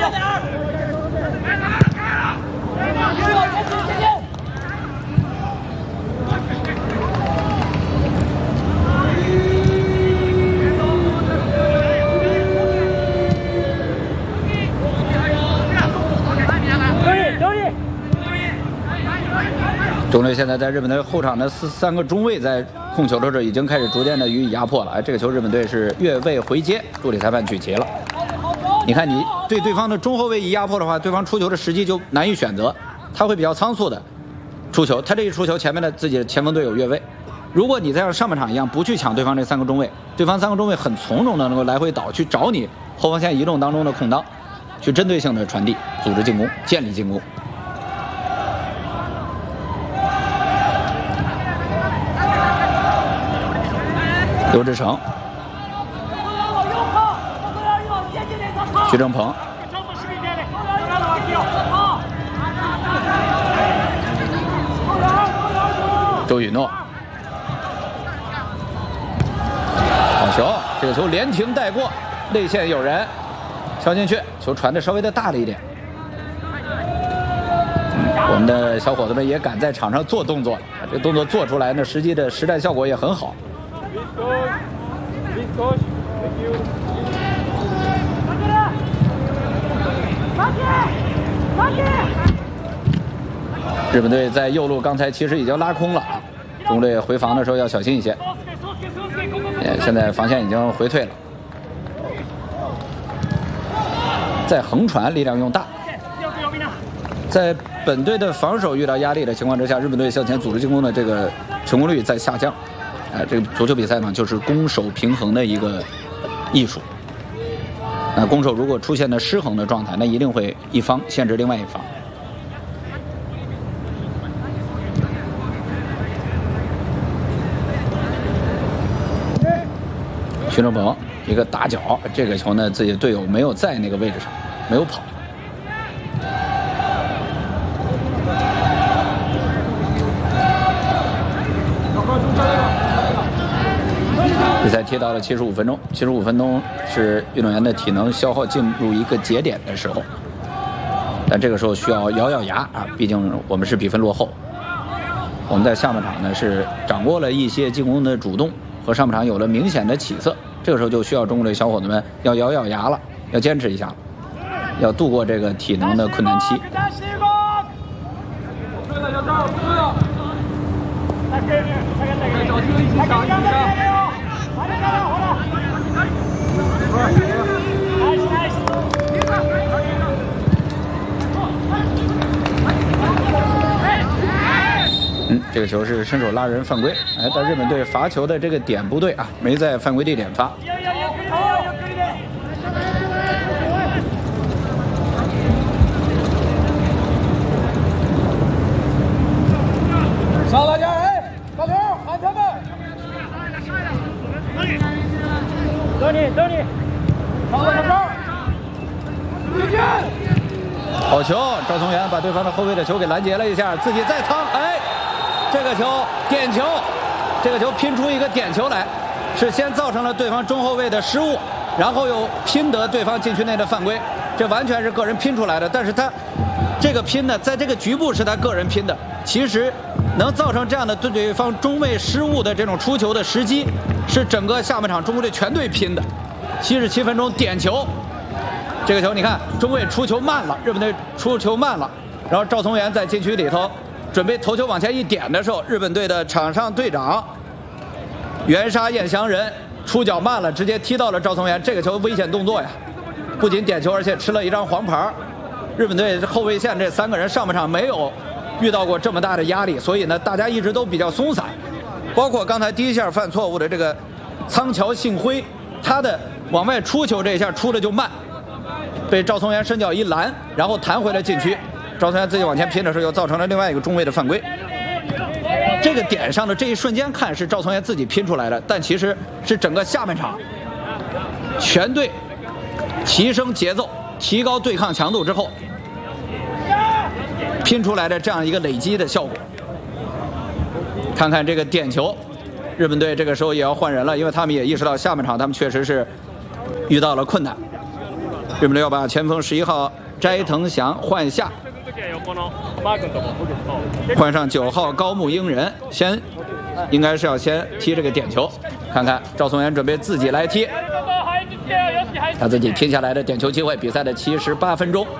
中队现在在日本队后场的三个中卫在控球的时候已经开始逐渐的予以压迫了。这个球日本队是越位回接，助理裁判举旗了。你看，你对对方的中后卫一压迫的话，对方出球的时机就难以选择，他会比较仓促的出球。他这一出球，前面的自己的前锋队友越位。如果你在上半场一样不去抢对方这三个中卫，对方三个中卫很从容的能够来回倒去找你后防线移动当中的空当，去针对性的传递、组织进攻、建立进攻。刘志成、徐正鹏、周雨诺，好球！这个球连停带过，内线有人敲进去，球传的稍微的大了一点。我们的小伙子们也敢在场上做动作，这动作做出来呢，实际的实战效果也很好。日本队在右路刚才其实已经拉空了啊，中队回防的时候要小心一些。现在防线已经回退了，再横传力量用大。在本队的防守遇到压力的情况之下，日本队向前组织进攻的这个成功率在下降。这个足球比赛嘛，就是攻守平衡的一个艺术。那攻守如果出现了失衡的状态，那一定会一方限制另外一方。徐正鹏一个打脚，这个球呢，自己的队友没有在那个位置上，没有跑。比赛踢到了75分钟，75分钟是运动员的体能消耗进入一个节点的时候，但这个时候需要咬咬牙啊，毕竟我们是比分落后。我们在下半场呢是掌握了一些进攻的主动，和上半场有了明显的起色，这个时候就需要中国队小伙子们要咬咬牙了，要坚持一下，要度过这个体能的困难期。这个球是伸手拉人犯规，但日本队罚球的这个点不对啊，没在犯规地点罚。 上大家，大头喊他们。走你，上来这儿。 好球！赵松元把对方的后卫的球给拦截了一下，自己再趟，这个球点球，这个球拼出一个点球来，是先造成了对方中后卫的失误，然后又拼得对方禁区内的犯规，这完全是个人拼出来的。但是他这个拼呢，在这个局部是他个人拼的，其实能造成这样的对方中卫失误的这种出球的时机，是整个下半场中国队全队拼的。77分钟点球，这个球你看中卫出球慢了，日本队出球慢了，然后赵松元在禁区里头准备头球往前一点的时候，日本队的场上队长袁沙彦祥人出脚慢了，直接踢到了赵松元，这个球危险动作呀，不仅点球，而且吃了一张黄牌。日本队后卫线这3个人上半场没有遇到过这么大的压力，所以呢，大家一直都比较松散，包括刚才第一下犯错误的这个仓桥幸辉，他的往外出球这一下出的就慢，被赵松元伸脚一拦，然后弹回了禁区。赵松元自己往前拼的时候，又造成了另外一个中卫的犯规。这个点上的这一瞬间看是赵松元自己拼出来的，但其实是整个下半场全队提升节奏、提高对抗强度之后拼出来的这样一个累积的效果。看看这个点球，日本队这个时候也要换人了，因为他们也意识到下半场他们确实是遇到了困难。 日本队要把前锋11号斋藤翔换下，换上9号高木英人，应该是要先踢这个点球，看看赵松元准备自己来踢，他自己拼下来的点球机会。比赛的78分钟，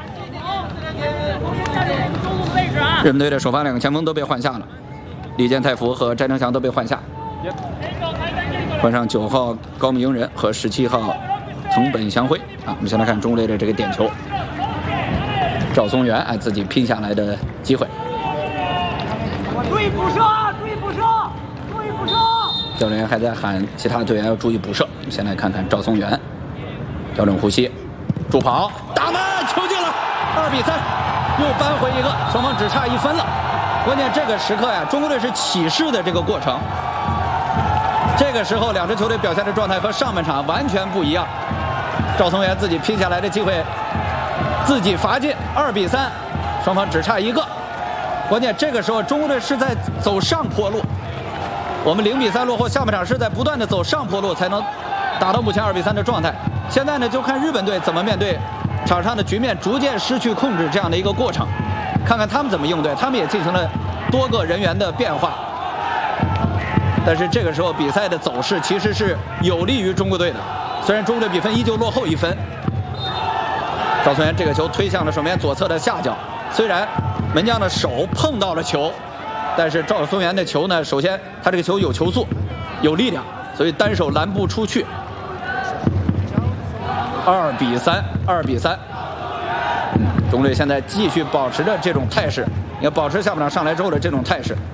日本队的首发2个前锋都被换下了，李健太福和斋藤翔都被换下，换上9号高木英人和17号藤本祥辉。我们先来看中国队的这个点球，赵松元自己拼下来的机会。 注意补射！注意补射！注意补射！ 教练员还在喊其他队员要注意补射。我们先来看看赵松元，调整呼吸，助跑，打门，球进了，2比3，又扳回一个，双方只差1分了。关键这个时刻中国队是起势的这个过程。这个时候两支球队表现的状态和上半场完全不一样。赵松元自己拼下来的机会，自己罚进，2比3，双方只差1个。关键这个时候中国队是在走上坡路，我们0比3落后，下半场是在不断的走上坡路才能达到目前2比3的状态。现在呢，就看日本队怎么面对场上的局面逐渐失去控制这样的一个过程，看看他们怎么应对。他们也进行了多个人员的变化，但是这个时候比赛的走势其实是有利于中国队的，虽然中国队比分依旧落后1分。赵松元这个球推向了守门员左侧的下角，虽然门将的手碰到了球，但是赵松元的球呢，首先他这个球有球速，有力量，所以单手拦不出去。2比3，2比3。中国队现在继续保持着这种态势，要保持下半场上来之后的这种态势。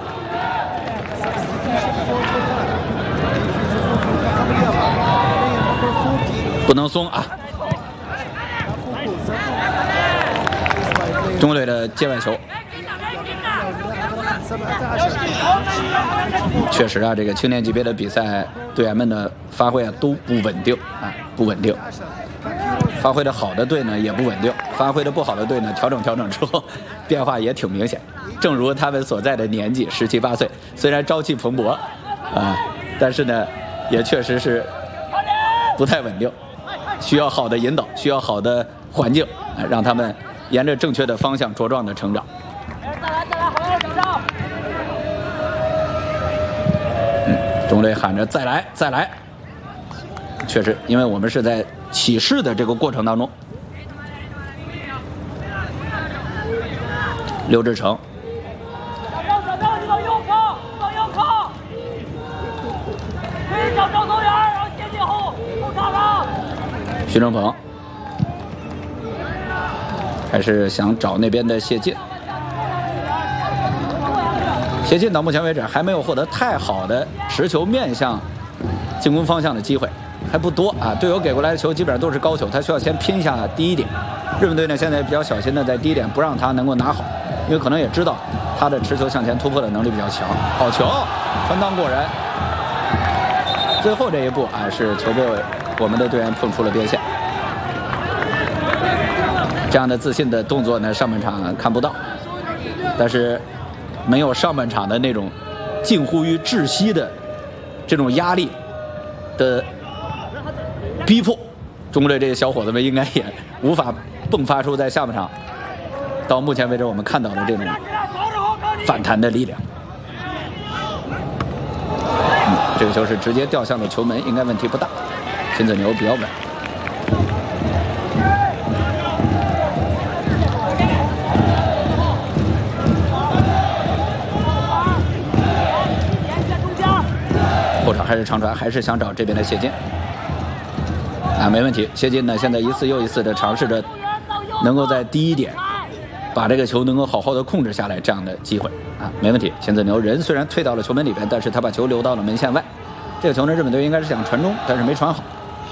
不能松啊！中国队的界外球，确实这个青年级别的比赛，队员们的发挥都不稳定不稳定。发挥的好的队呢也不稳定，发挥的不好的队呢调整之后，变化也挺明显。正如他们所在的年纪，17、18岁，虽然朝气蓬勃但是呢，也确实是不太稳定，需要好的引导，需要好的环境让他们沿着正确的方向茁壮的成长。中国队喊着再来再来，确实，因为我们是在起势的这个过程当中。刘志成，徐正鹏还是想找那边的谢晋。谢晋到目前为止还没有获得太好的持球面向进攻方向的机会，还不多队友给过来的球基本上都是高球，他需要先拼下第一点。日本队呢现在比较小心的在第一点不让他能够拿好，因为可能也知道他的持球向前突破的能力比较强。好球，传裆过人。最后这一步是球被我们的队员碰出了边线。这样的自信的动作呢，上半场看不到，但是没有上半场的那种近乎于窒息的这种压力的逼迫，中国队这些小伙子们应该也无法迸发出在下半场到目前为止我们看到的这种反弹的力量。这个球是直接掉向了球门，应该问题不大。金子牛比较稳。后场还是长传，还是想找这边的谢晋没问题。谢晋呢现在一次又一次的尝试着能够在第一点把这个球能够好好的控制下来，这样的机会没问题。金子牛人虽然退到了球门里边，但是他把球留到了门线外。这个球呢日本队应该是想传中，但是没传好。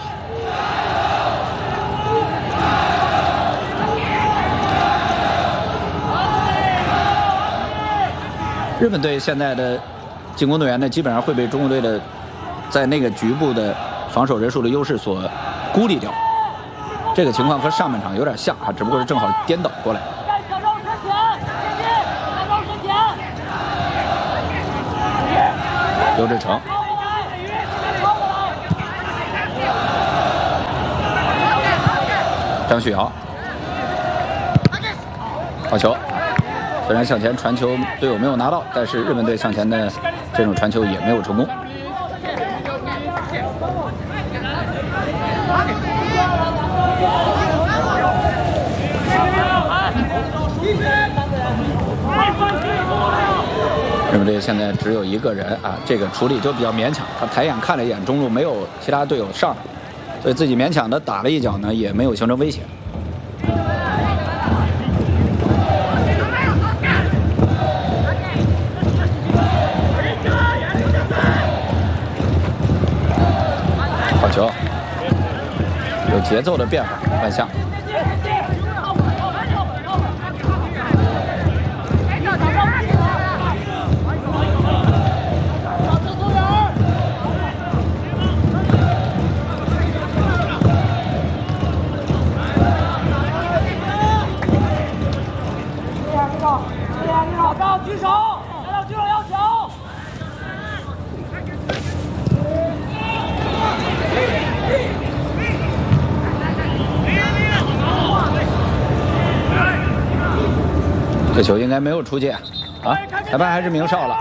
日本队现在的进攻队员呢基本上会被中国队的在那个局部的防守人数的优势所孤立掉，这个情况和上半场有点像只不过是正好颠倒过来。刘志成， 张旭尧，好球。虽然向前传球队友没有拿到，但是日本队向前的这种传球也没有成功。日本队现在只有一个人啊，这个处理就比较勉强。他抬眼看了一眼中路，没有其他队友上来，所以自己勉强的打了一脚呢，也没有形成威胁。好球，有节奏的变化，万象。 举手，来到举手要求。 这球应该没有出界啊，裁判还是明哨了。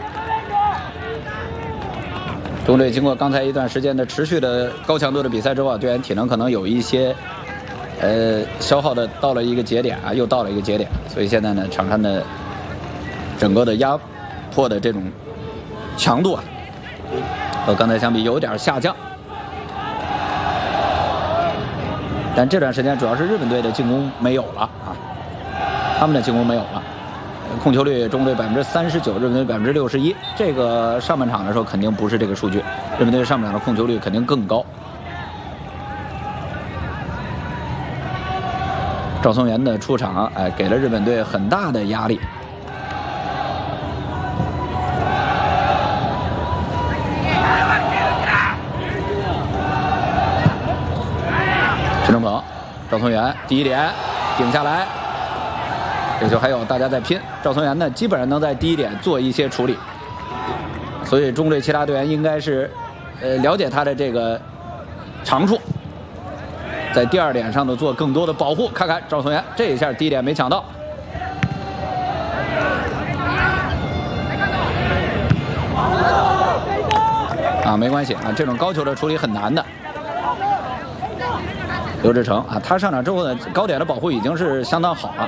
中队经过刚才一段时间的持续的高强度的比赛之后，队员体能可能有一些消耗的到了一个节点啊，又到了一个节点，所以现在呢，场上的整个的压迫的这种强度啊，和刚才相比有点下降。但这段时间主要是日本队的进攻没有了啊，他们的进攻没有了，控球率中国队39%，日本队61%。这个上半场的时候肯定不是这个数据，日本队上半场的控球率肯定更高。赵松元的出场，给了日本队很大的压力。陈正鹏，赵松元第一点顶下来，这球还有大家在拼。赵松元呢，基本上能在第一点做一些处理，所以中队其他队员应该是了解他的这个长处，在第二点上头做更多的保护。看看赵松元这一下第一点没抢到。啊，没关系啊，这种高球的处理很难的。刘志成啊，他上场之后呢，高点的保护已经是相当好了。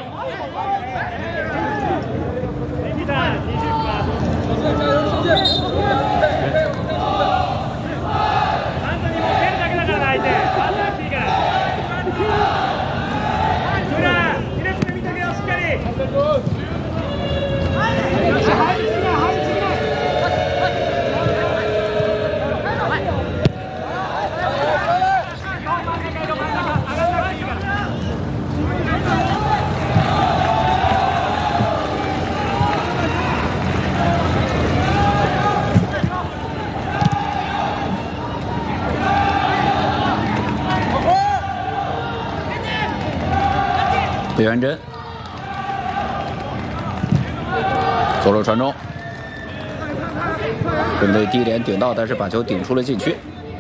李元珍左路传中，准备第一点顶到，但是把球顶出了禁区。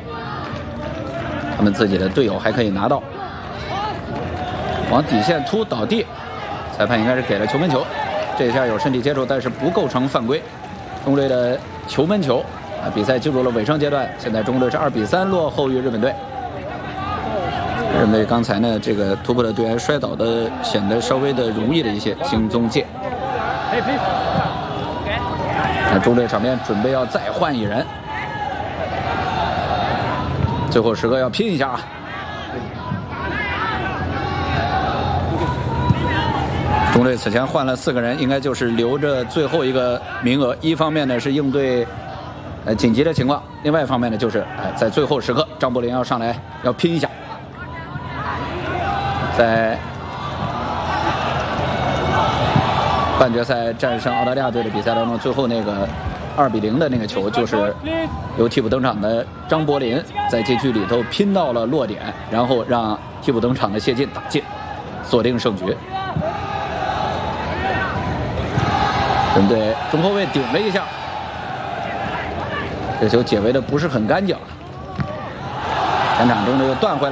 他们自己的队友还可以拿到，往底线突倒地，裁判应该是给了球门球。这一下有身体接触，但是不构成犯规。中队的球门球啊，比赛进入了尾声阶段，现在中队是2-3落后于日本队。日本队刚才呢，这个突破的队员摔倒的显得稍微的容易了一些，新宗介。那中队场面准备要再换一人，最后时刻要拼一下啊！中队此前换了4个人，应该就是留着最后一个名额。一方面呢是应对紧急的情况，另外一方面呢就是在最后时刻，张伯苓要上来要拼一下。在半决赛战胜澳大利亚队的比赛当中，最后那个2-0的那个球，就是由替补登场的张伯苓在禁区里头拼到了落点，然后让替补登场的谢晋打进，锁定胜局。日本队中后卫顶了一下，这球解围的不是很干净，前场中队又断回来。